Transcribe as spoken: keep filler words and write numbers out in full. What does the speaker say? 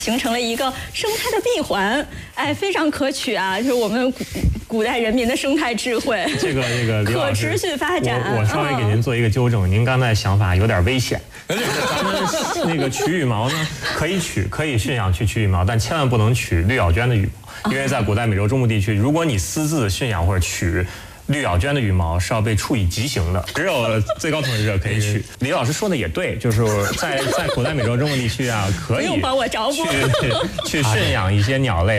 形成了一个生态的闭环，哎，非常可取啊！就是我们古古代人民的生态智慧。 这个这个可持续发展。 我我稍微给您做一个纠正，您刚才想法有点危险。咱们那个取羽毛呢，可以取，可以驯养去取羽毛，但千万不能取绿咬鹃的羽毛，因为在古代美洲中部地区，如果你私自驯养或者取绿咬鹃的羽毛是要被处以极刑的，只有最高统治者可以取。李老师说的也对，就是在在古代美洲中部地区啊，可以不用帮我找补去去驯养一些鸟类。